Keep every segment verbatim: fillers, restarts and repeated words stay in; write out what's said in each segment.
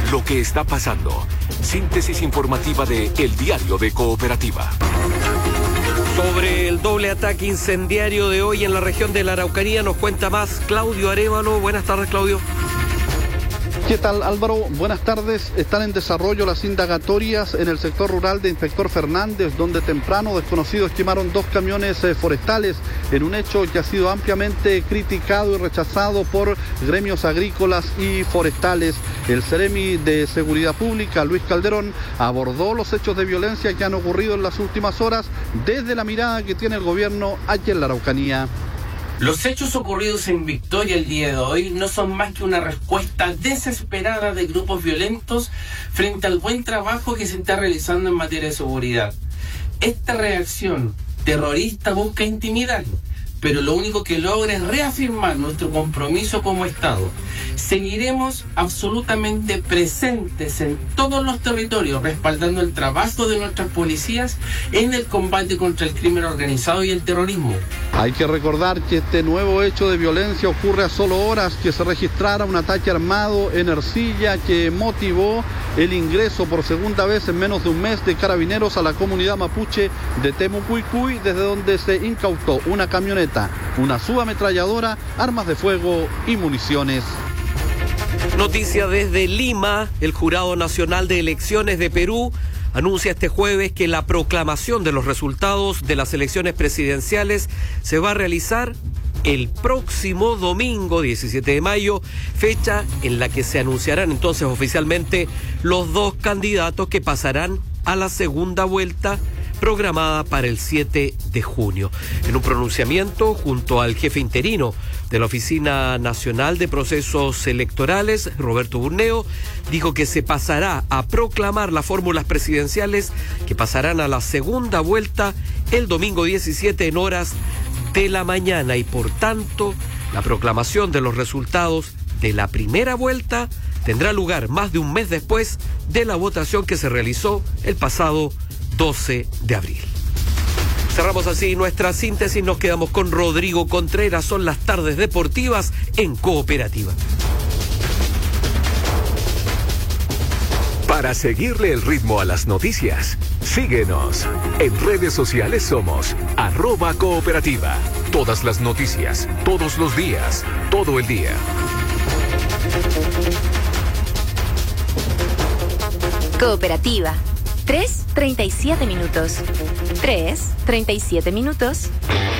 lo que está pasando. Síntesis informativa de El Diario de Cooperativa. Sobre el doble ataque incendiario de hoy en la región de la Araucanía nos cuenta más Claudio Arévalo. Buenas tardes, Claudio. ¿Qué tal, Álvaro? Buenas tardes. Están en desarrollo las indagatorias en el sector rural de Inspector Fernández, donde temprano desconocidos quemaron dos camiones eh, forestales en un hecho que ha sido ampliamente criticado y rechazado por gremios agrícolas y forestales. El Ceremi de Seguridad Pública, Luis Calderón, abordó los hechos de violencia que han ocurrido en las últimas horas desde la mirada que tiene el gobierno aquí en la Araucanía. Los hechos ocurridos en Victoria el día de hoy no son más que una respuesta desesperada de grupos violentos frente al buen trabajo que se está realizando en materia de seguridad. Esta reacción terrorista busca intimidar, pero lo único que logra es reafirmar nuestro compromiso como Estado. Seguiremos absolutamente presentes en todos los territorios, respaldando el trabajo de nuestras policías en el combate contra el crimen organizado y el terrorismo. Hay que recordar que este nuevo hecho de violencia ocurre a solo horas que se registrara un ataque armado en Ercilla que motivó el ingreso por segunda vez en menos de un mes de carabineros a la comunidad mapuche de Temucuicui, desde donde se incautó una camioneta, una subametralladora, armas de fuego y municiones. Noticia desde Lima. El Jurado Nacional de Elecciones de Perú anuncia este jueves que la proclamación de los resultados de las elecciones presidenciales se va a realizar el próximo domingo diecisiete de mayo, fecha en la que se anunciarán entonces oficialmente los dos candidatos que pasarán a la segunda vuelta programada para el siete de junio. En un pronunciamiento junto al jefe interino de la Oficina Nacional de Procesos Electorales, Roberto Burneo, dijo que se pasará a proclamar las fórmulas presidenciales que pasarán a la segunda vuelta el domingo diecisiete en horas de la mañana y por tanto la proclamación de los resultados de la primera vuelta tendrá lugar más de un mes después de la votación que se realizó el pasado doce de abril. Cerramos así nuestra síntesis, nos quedamos con Rodrigo Contreras, son las tardes deportivas en Cooperativa. Para seguirle el ritmo a las noticias, síguenos. En redes sociales somos arroba cooperativa. Todas las noticias, todos los días, todo el día. Cooperativa. tres, treinta y siete minutos. tres, treinta y siete minutos.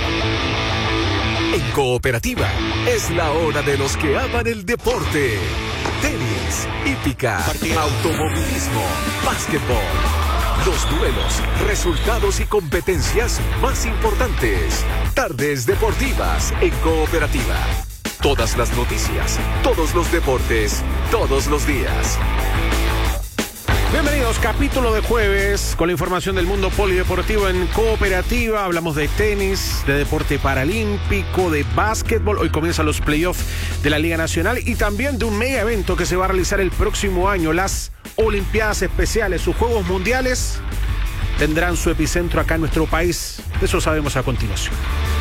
En Cooperativa es la hora de los que aman el deporte. Tenis, hípica, automovilismo, básquetbol. Los duelos, resultados y competencias más importantes. Tardes deportivas en Cooperativa. Todas las noticias, todos los deportes, todos los días. Bienvenidos, capítulo de jueves con la información del mundo polideportivo en Cooperativa. Hablamos de tenis, de deporte paralímpico, de básquetbol. Hoy comienzan los playoffs de la Liga Nacional y también de un mega evento que se va a realizar el próximo año, las Olimpiadas Especiales. Sus Juegos Mundiales tendrán su epicentro acá en nuestro país. De eso sabemos a continuación.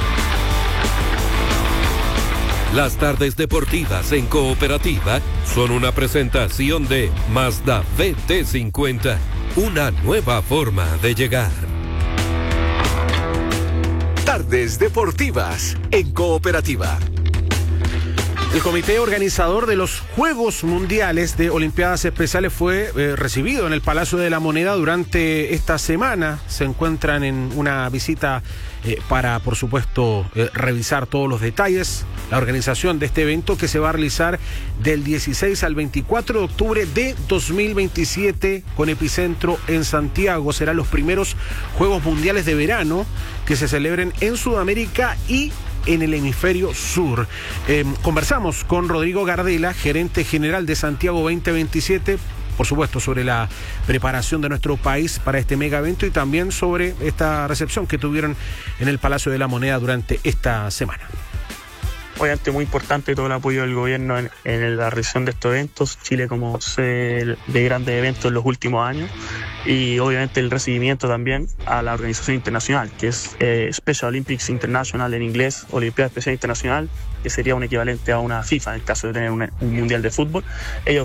Las tardes deportivas en Cooperativa son una presentación de Mazda B T cincuenta, una nueva forma de llegar. Tardes deportivas en Cooperativa. El comité organizador de los Juegos Mundiales de Olimpiadas Especiales fue eh, recibido en el Palacio de la Moneda durante esta semana. Se encuentran en una visita eh, para, por supuesto, eh, revisar todos los detalles. La organización de este evento que se va a realizar del dieciséis al veinticuatro de octubre de dos mil veintisiete con epicentro en Santiago. Serán los primeros Juegos Mundiales de verano que se celebren en Sudamérica y en el hemisferio sur. Eh, conversamos con Rodrigo Gardela, gerente general de Santiago veinte veintisiete, por supuesto sobre la preparación de nuestro país para este mega evento y también sobre esta recepción que tuvieron en el Palacio de la Moneda durante esta semana. Obviamente muy importante todo el apoyo del gobierno en, en la realización de estos eventos. Chile como sede de grandes eventos en los últimos años y obviamente el recibimiento también a la organización internacional que es eh, Special Olympics International en inglés, Olimpiada Especial Internacional, que sería un equivalente a una FIFA en el caso de tener una, un mundial de fútbol. Ellos